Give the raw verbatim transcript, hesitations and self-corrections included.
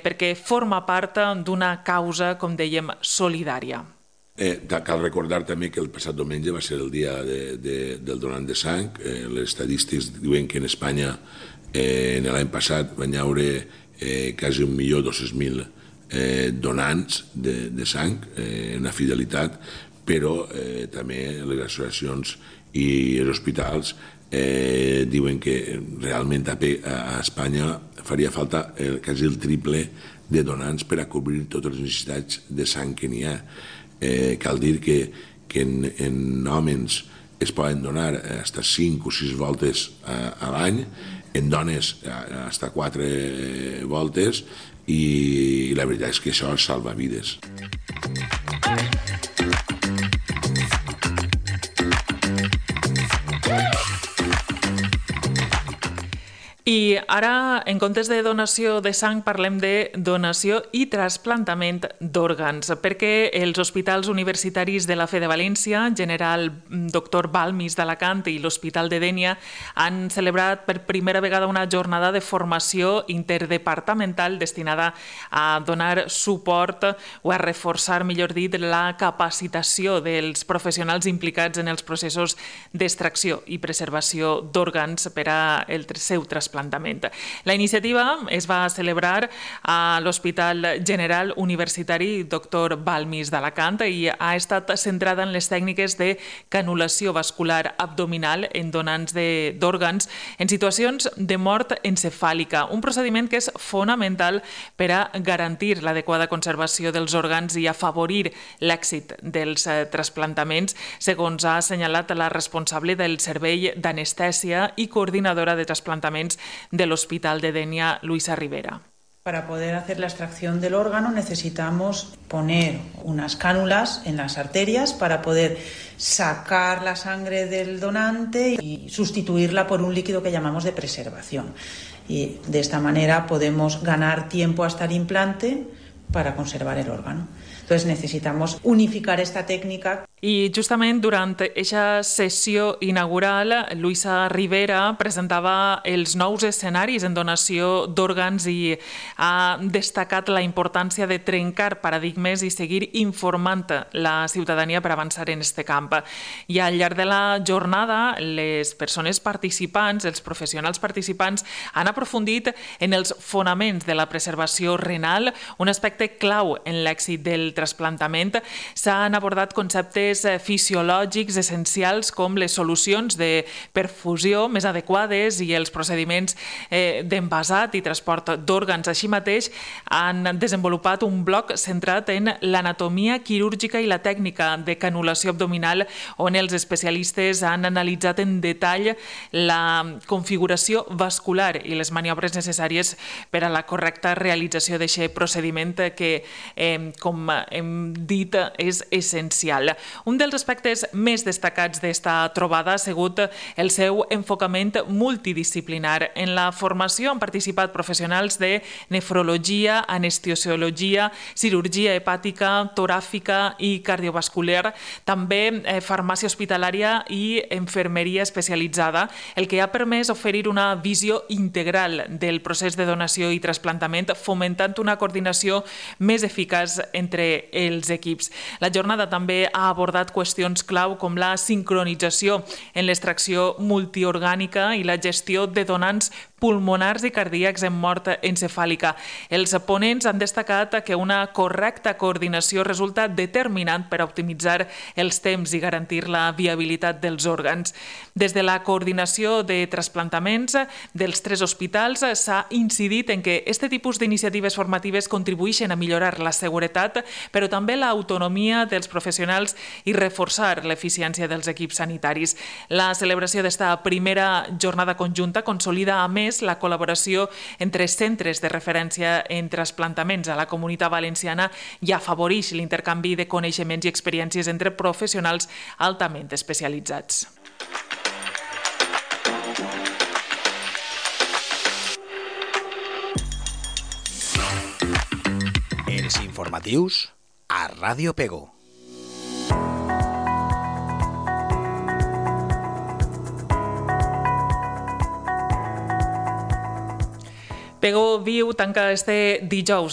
perquè forma part d'una causa, com dèiem, solidària. Eh, cal recordar també que el passat diumenge va ser el dia de, de, del donant de sang. Eh, les estadístics diuen que en Espanya eh, l'any passat van haure eh, quasi un milió dos-cents mil eh, donants de, de sang, eh, una fidelitat, però eh, també les associacions i els hospitals eh, diuen que realment a, a Espanya faria falta eh, quasi el triple de donants per a cobrir totes les necessitats de sang que n'hi ha. Eh, cal dir que, que en, en homes es poden donar fins a cinc o sis voltes a, a l'any, en dones fins a quatre voltes, i la veritat és que això salva vides. I ara, en comptes de donació de sang, parlem de donació i trasplantament d'òrgans, perquè els hospitals universitaris de la Fe de València, General doctor Balmis d'Alacant i l'Hospital de Dénia han celebrat per primera vegada una jornada de formació interdepartamental destinada a donar suport o a reforçar, millor dit, la capacitació dels professionals implicats en els processos d'extracció i preservació d'òrgans per al seu trasplantament. La iniciativa es va celebrar a l'Hospital General Universitari doctor Balmis d'Alacant i ha estat centrada en les tècniques de canulació vascular abdominal en donants d'òrgans en situacions de mort encefàlica, un procediment que és fonamental per a garantir l'adequada conservació dels òrgans i afavorir l'èxit dels trasplantaments, segons ha assenyalat la responsable del Servei d'Anestèsia i coordinadora de trasplantaments del Hospital de Dénia, Luisa Rivera. Para poder hacer la extracción del órgano necesitamos poner unas cánulas en las arterias para poder sacar la sangre del donante y sustituirla por un líquido que llamamos de preservación. Y de esta manera podemos ganar tiempo hasta el implante para conservar el órgano. Entonces necesitamos unificar esta técnica. I justament durant aquesta sessió inaugural, Luisa Rivera presentava els nous escenaris en donació d'òrgans i ha destacat la importància de trencar paradigmes i seguir informant la ciutadania per avançar en aquest camp. I al llarg de la jornada, les persones participants, els professionals participants, han aprofundit en els fonaments de la preservació renal, un aspecte clau en l'èxit del trasplantament. S'han abordat conceptes fisiològics essencials com les solucions de perfusió més adequades i els procediments d'envasat i transport d'òrgans. Així mateix, han desenvolupat un bloc centrat en l'anatomia quirúrgica i la tècnica de canulació abdominal, on els especialistes han analitzat en detall la configuració vascular i les maniobres necessàries per a la correcta realització d'aquest procediment que, com hem dit, és essencial. Un dels aspectes més destacats d'esta trobada ha sigut el seu enfocament multidisciplinar. En la formació han participat professionals de nefrologia, anestesiologia, cirurgia hepàtica, toràfica i cardiovascular, també farmàcia hospitalària i infermeria especialitzada, el que ha permès oferir una visió integral del procés de donació i trasplantament, fomentant una coordinació més eficaç entre els equips. La jornada també ha abordat qüestions clau com la sincronització en l'extracció multiorgànica i la gestió de donants pulmonars i cardíacs en mort encefàlica. Els ponents han destacat que una correcta coordinació resulta determinant per a optimitzar els temps i garantir la viabilitat dels òrgans. Des de la coordinació de trasplantaments dels tres hospitals s'ha incidit en que aquest tipus d'iniciatives formatives contribueixen a millorar la seguretat, però també l'autonomia dels professionals i reforçar l'eficiència dels equips sanitaris. La celebració d'esta primera jornada conjunta consolida a més la col·laboració entre centres de referència en trasplantaments a la Comunitat Valenciana i afavoreix l'intercanvi de coneixements i experiències entre professionals altament especialitzats. Els informatius a Ràdio Pego. Pego Viu tanca este dijous